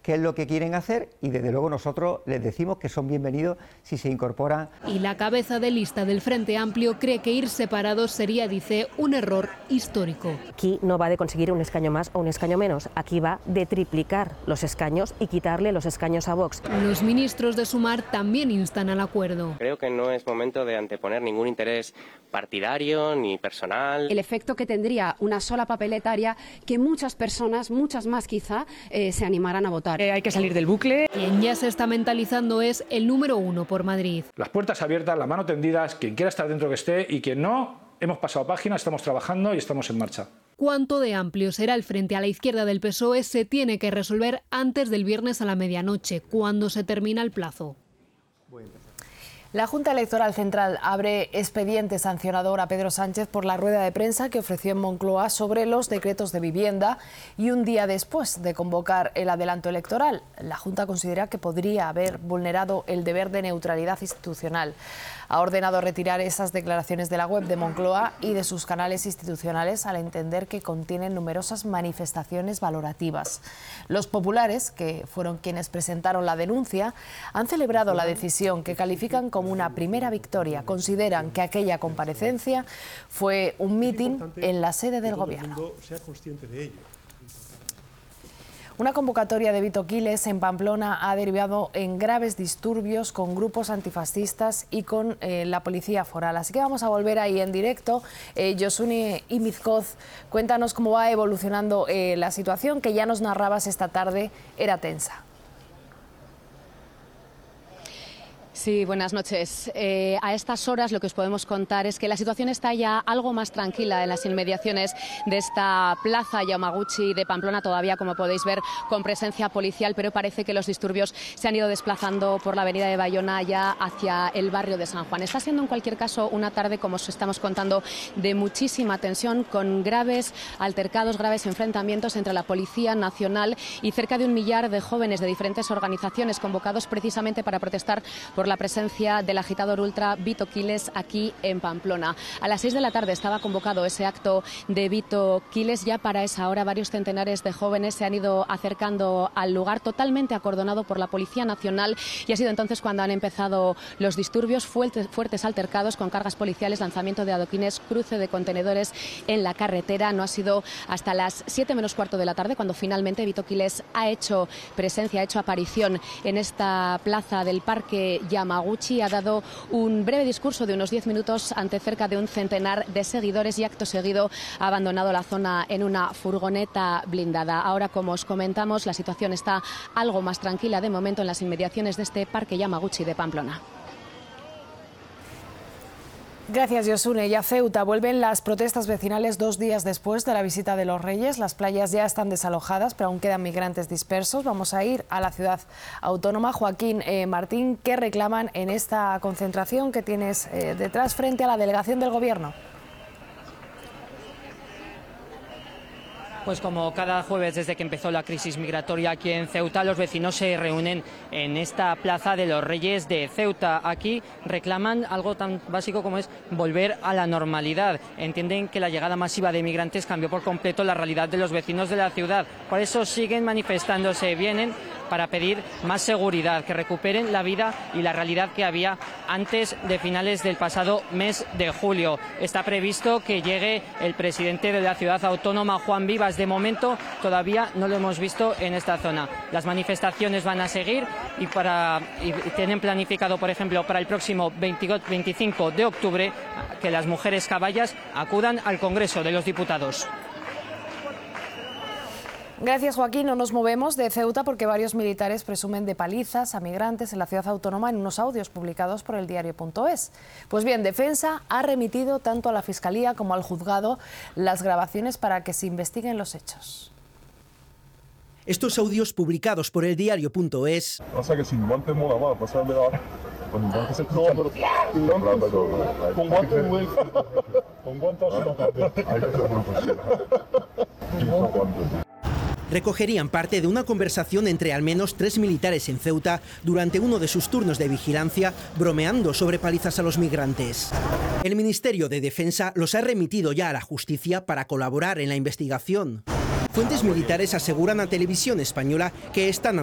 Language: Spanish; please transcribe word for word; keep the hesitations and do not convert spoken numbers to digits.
qué es lo que quieren hacer y desde luego nosotros les decimos que son bienvenidos si se incorporan. Y la cabeza de lista del Frente Amplio cree que ir separados sería, dice, un error histórico. Aquí no va de conseguir un escaño más o un escaño menos, aquí va de triplicar los escaños y quitarle los escaños a Vox. Los ministros de Sumar también instan al acuerdo. Creo que no es momento de anteponer ningún interés partidario ni personal. El efecto que tendría una sola papeleta haría que muchas personas, muchas más quizá, eh, se animaran a votar. Eh, hay que salir del bucle. Quien ya se está mentalizando es el número uno por Madrid. Las puertas abiertas, la mano tendida, quien quiera estar dentro que esté y quien no, hemos pasado página, estamos trabajando y estamos en marcha. Cuánto de amplio será el frente a la izquierda del P S O E se tiene que resolver antes del viernes a la medianoche, cuando se termina el plazo. La Junta Electoral Central abre expediente sancionador a Pedro Sánchez por la rueda de prensa que ofreció en Moncloa sobre los decretos de vivienda y un día después de convocar el adelanto electoral. La Junta considera que podría haber vulnerado el deber de neutralidad institucional. Ha ordenado retirar esas declaraciones de la web de Moncloa y de sus canales institucionales al entender que contienen numerosas manifestaciones valorativas. Los populares, que fueron quienes presentaron la denuncia, han celebrado la decisión que califican como una primera victoria. Consideran que aquella comparecencia fue un mitin en la sede del Gobierno. Una convocatoria de Vito Quiles en Pamplona ha derivado en graves disturbios con grupos antifascistas y con eh, la policía foral. Así que vamos a volver ahí en directo. Eh, Josune Imizkoz, cuéntanos cómo va evolucionando eh, la situación que ya nos narrabas esta tarde, era tensa. Sí, buenas noches. Eh, a estas horas lo que os podemos contar es que la situación está ya algo más tranquila en las inmediaciones de esta plaza Yamaguchi de Pamplona, todavía, como podéis ver, con presencia policial, pero parece que los disturbios se han ido desplazando por la avenida de Bayona ya hacia el barrio de San Juan. Está siendo en cualquier caso una tarde, como os estamos contando, de muchísima tensión, con graves altercados, graves enfrentamientos entre la Policía Nacional y cerca de un millar de jóvenes de diferentes organizaciones convocados precisamente para protestar por la presencia del agitador ultra Vito Quiles aquí en Pamplona. A las seis de la tarde estaba convocado ese acto de Vito Quiles. Ya para esa hora varios centenares de jóvenes se han ido acercando al lugar, totalmente acordonado por la Policía Nacional, y ha sido entonces cuando han empezado los disturbios, fuertes, fuertes altercados con cargas policiales, lanzamiento de adoquines, cruce de contenedores en la carretera. No ha sido hasta las siete menos cuarto de la tarde cuando finalmente Vito Quiles ha hecho presencia, ha hecho aparición en esta plaza del Parque Yamaguchi. Ha dado un breve discurso de unos diez minutos ante cerca de un centenar de seguidores y acto seguido ha abandonado la zona en una furgoneta blindada. Ahora, como os comentamos, la situación está algo más tranquila de momento en las inmediaciones de este Parque Yamaguchi de Pamplona. Gracias, Josune. Y a Ceuta vuelven las protestas vecinales dos días después de la visita de los Reyes. Las playas ya están desalojadas, pero aún quedan migrantes dispersos. Vamos a ir a la ciudad autónoma. Joaquín eh, Martín, ¿qué reclaman en esta concentración que tienes eh, detrás frente a la delegación del Gobierno? Pues como cada jueves desde que empezó la crisis migratoria aquí en Ceuta, los vecinos se reúnen en esta plaza de los Reyes de Ceuta. Aquí reclaman algo tan básico como es volver a la normalidad. Entienden que la llegada masiva de migrantes cambió por completo la realidad de los vecinos de la ciudad. Por eso siguen manifestándose, vienen para pedir más seguridad, que recuperen la vida y la realidad que había antes de finales del pasado mes de julio. Está previsto que llegue el presidente de la ciudad autónoma, Juan Vivas. De momento todavía no lo hemos visto en esta zona. Las manifestaciones van a seguir y, para, y tienen planificado, por ejemplo, para el próximo veinticinco de octubre que las mujeres caballas acudan al Congreso de los Diputados. Gracias, Joaquín. No nos movemos de Ceuta porque varios militares presumen de palizas a migrantes en la ciudad autónoma en unos audios publicados por el diario punto es. Pues bien, Defensa ha remitido tanto a la Fiscalía como al juzgado las grabaciones para que se investiguen los hechos. Estos audios publicados por el diario punto es... Pasa que sin guantes mola más, pasarme la... Con guantes se escucha... Con guantes muy... Con guantes no cambia. Hay que ser profesional. Recogerían parte de una conversación entre al menos tres militares en Ceuta durante uno de sus turnos de vigilancia, bromeando sobre palizas a los migrantes. El Ministerio de Defensa los ha remitido ya a la justicia para colaborar en la investigación. Fuentes militares aseguran a Televisión Española que están